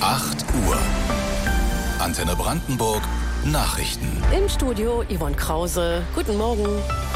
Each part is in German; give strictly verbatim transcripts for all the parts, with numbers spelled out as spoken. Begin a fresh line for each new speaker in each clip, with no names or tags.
acht Uhr. Antenne Brandenburg Nachrichten.
Im Studio Yvonne Krause. Guten Morgen.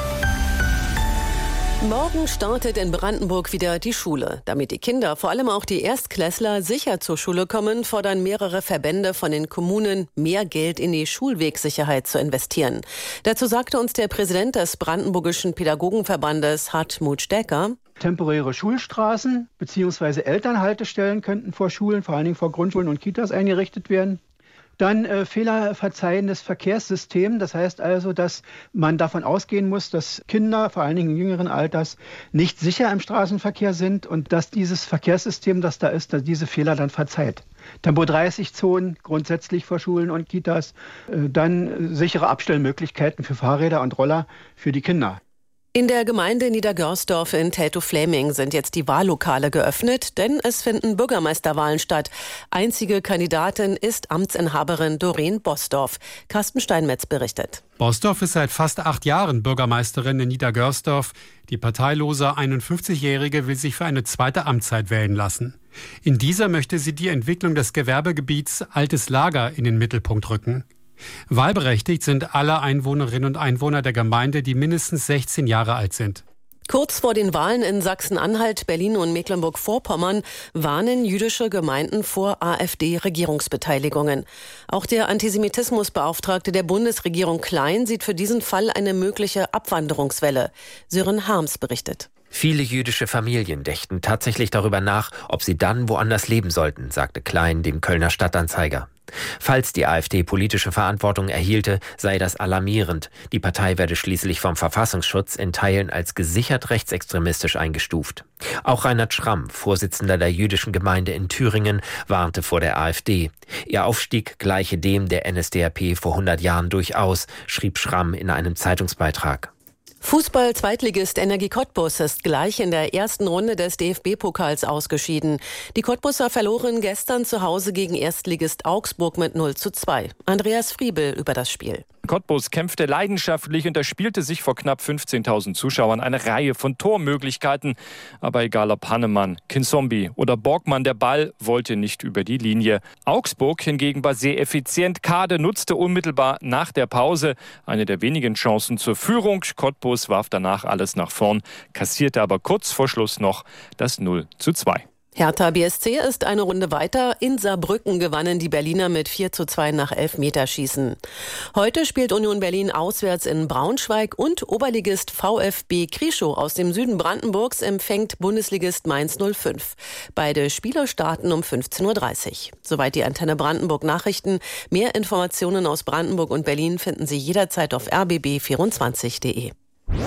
Morgen startet in Brandenburg wieder die Schule. Damit die Kinder, vor allem auch die Erstklässler, sicher zur Schule kommen, fordern mehrere Verbände von den Kommunen, mehr Geld in die Schulwegsicherheit zu investieren. Dazu sagte uns der Präsident des Brandenburgischen Pädagogenverbandes, Hartmut Stecker:
Temporäre Schulstraßen bzw. Elternhaltestellen könnten vor Schulen, vor allen Dingen vor Grundschulen und Kitas, eingerichtet werden. Dann äh, fehlerverzeihendes Verkehrssystem. Das heißt also, dass man davon ausgehen muss, dass Kinder, vor allen Dingen jüngeren Alters, nicht sicher im Straßenverkehr sind und dass dieses Verkehrssystem, das da ist, dass diese Fehler dann verzeiht. Tempo dreißig Zonen grundsätzlich vor Schulen und Kitas. Äh, dann sichere Abstellmöglichkeiten für Fahrräder und Roller für die Kinder.
In der Gemeinde Niedergörsdorf in Teltow-Fläming sind jetzt die Wahllokale geöffnet, denn es finden Bürgermeisterwahlen statt. Einzige Kandidatin ist Amtsinhaberin Doreen Bosdorf. Carsten Steinmetz berichtet.
Bosdorf ist seit fast acht Jahren Bürgermeisterin in Niedergörsdorf. Die parteilose einundfünfzigjährige will sich für eine zweite Amtszeit wählen lassen. In dieser möchte sie die Entwicklung des Gewerbegebiets Altes Lager in den Mittelpunkt rücken. Wahlberechtigt sind alle Einwohnerinnen und Einwohner der Gemeinde, die mindestens sechzehn Jahre alt sind.
Kurz vor den Wahlen in Sachsen-Anhalt, Berlin und Mecklenburg-Vorpommern warnen jüdische Gemeinden vor AfD-Regierungsbeteiligungen. Auch der Antisemitismusbeauftragte der Bundesregierung Klein sieht für diesen Fall eine mögliche Abwanderungswelle. Sören Harms berichtet.
Viele jüdische Familien dächten tatsächlich darüber nach, ob sie dann woanders leben sollten, sagte Klein dem Kölner Stadtanzeiger. Falls die AfD politische Verantwortung erhielte, sei das alarmierend. Die Partei werde schließlich vom Verfassungsschutz in Teilen als gesichert rechtsextremistisch eingestuft. Auch Reinhard Schramm, Vorsitzender der jüdischen Gemeinde in Thüringen, warnte vor der AfD. Ihr Aufstieg gleiche dem der N S D A P vor hundert Jahren durchaus, schrieb Schramm in einem Zeitungsbeitrag.
Fußball-Zweitligist Energie Cottbus ist gleich in der ersten Runde des D F B-Pokals ausgeschieden. Die Cottbuser verloren gestern zu Hause gegen Erstligist Augsburg mit null zu zwei. Andreas Friebel über das Spiel.
Cottbus kämpfte leidenschaftlich und erspielte sich vor knapp fünfzehntausend Zuschauern eine Reihe von Tormöglichkeiten. Aber egal ob Hannemann, Kinsombi oder Borgmann, der Ball wollte nicht über die Linie. Augsburg hingegen war sehr effizient. Kade nutzte unmittelbar nach der Pause eine der wenigen Chancen zur Führung. Cottbus warf danach alles nach vorn, kassierte aber kurz vor Schluss noch das null zu zwei.
Hertha B S C ist eine Runde weiter. In Saarbrücken gewannen die Berliner mit vier zu zwei nach Elfmeterschießen. Heute spielt Union Berlin auswärts in Braunschweig und Oberligist VfB Krieschow aus dem Süden Brandenburgs empfängt Bundesligist Mainz null fünf. Beide Spiele starten um fünfzehn Uhr dreißig. Soweit die Antenne Brandenburg Nachrichten. Mehr Informationen aus Brandenburg und Berlin finden Sie jederzeit auf r b b vierundzwanzig punkt d e.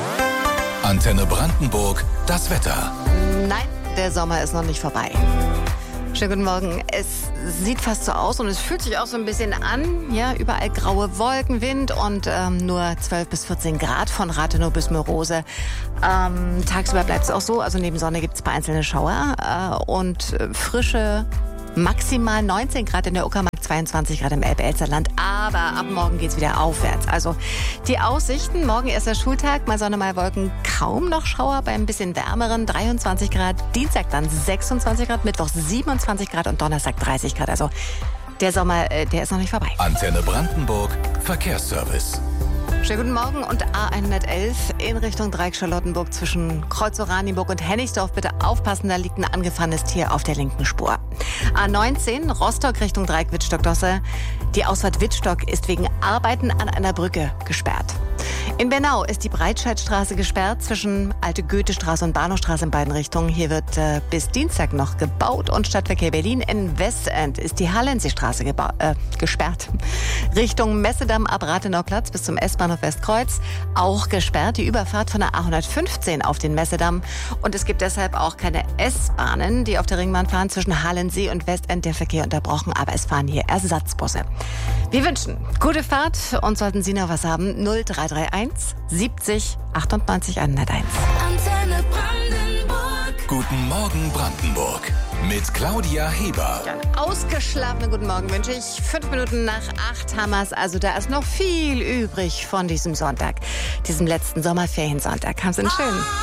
Antenne Brandenburg, das Wetter.
Nein, der Sommer ist noch nicht vorbei. Schönen guten Morgen. Es sieht fast so aus und es fühlt sich auch so ein bisschen an. Ja, überall graue Wolken, Wind und ähm, nur zwölf bis vierzehn Grad von Rathenow bis Mörose. Ähm, tagsüber bleibt es auch so. Also neben Sonne gibt es ein paar einzelne Schauer äh, und äh, frische maximal neunzehn Grad in der Uckermark, zweiundzwanzig Grad im Elbe-Elster-Land. Aber ab morgen geht's wieder aufwärts. Also die Aussichten, morgen erster Schultag, mal Sonne, mal Wolken, kaum noch Schauer bei ein bisschen wärmeren, dreiundzwanzig Grad. Dienstag dann sechsundzwanzig Grad, Mittwoch siebenundzwanzig Grad und Donnerstag dreißig Grad. Also der Sommer, äh, der ist noch nicht vorbei.
Antenne Brandenburg, Verkehrsservice.
Schönen guten Morgen und A hundertelf in Richtung Dreieck-Charlottenburg zwischen Kreuz-Oranienburg und Hennigsdorf. Bitte aufpassen, da liegt ein angefahrenes Tier auf der linken Spur. A neunzehn Rostock Richtung Dreieck-Wittstock-Dosse. Die Ausfahrt Wittstock ist wegen Arbeiten an einer Brücke gesperrt. In Bernau ist die Breitscheidstraße gesperrt zwischen Alte Goethestraße und Bahnhofstraße in beiden Richtungen. Hier wird äh, bis Dienstag noch gebaut und Stadtverkehr Berlin. In Westend ist die Hallenseestraße geba- äh, gesperrt. Richtung Messedamm ab Rathenauplatz bis zum S-Bahnhof Westkreuz auch gesperrt. Die Überfahrt von der A hundertfünfzehn auf den Messedamm. Und es gibt deshalb auch keine S-Bahnen, die auf der Ringbahn fahren. Zwischen Hallensee und Westend der Verkehr unterbrochen, aber es fahren hier Ersatzbusse. Wir wünschen gute Fahrt und sollten Sie noch was haben, null drei drei eins siebzig achtundneunzig hunderteins.
Antenne Brandenburg. Guten Morgen Brandenburg mit Claudia Heber.
Ja, einen ausgeschlafenen guten Morgen wünsche ich. Fünf Minuten nach acht haben wir's. Also da ist noch viel übrig von diesem Sonntag, diesem letzten Sommerferiensonntag. Haben Sie einen schönen.